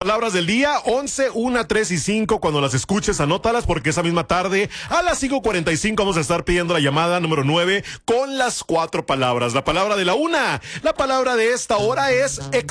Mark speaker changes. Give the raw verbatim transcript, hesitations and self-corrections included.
Speaker 1: palabras del día, once, una, tres y cinco. Cuando las escuches, anótalas porque esa misma tarde a las cinco cuarenta y cinco vamos a estar pidiendo la llamada número nueve con las cuatro palabras. La palabra de la una, la palabra de esta hora es